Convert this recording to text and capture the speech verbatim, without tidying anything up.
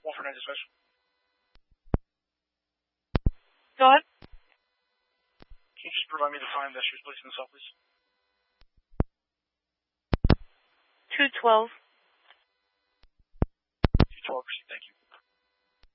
one four nine dispatch. Go ahead. Can you just provide me the time that she was placed in the cell, please? two twelve.